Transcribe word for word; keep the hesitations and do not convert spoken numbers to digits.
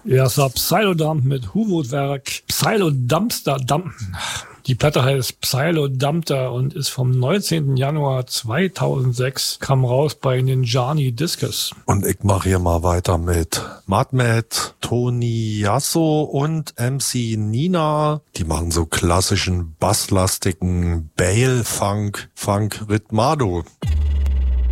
Ja, es war Psylodump mit Huvudwerk. Psylodumpster, Dump. Die Platte heißt Psylodumpter und ist vom neunzehnten Januar zweitausendsechs, kam raus bei Ninjani Discus. Und ich mache hier mal weiter mit Madmet, Tony Yasso und M C Nina. Die machen so klassischen basslastigen Bale-Funk, Funk Ritmado.